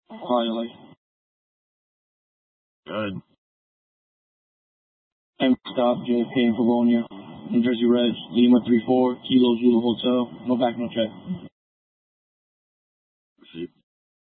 Quietly. Good. And stop JFK in Pavonia. New Jersey Reg, Lima 34, Kilo Zulu Hotel. No back, no check. See.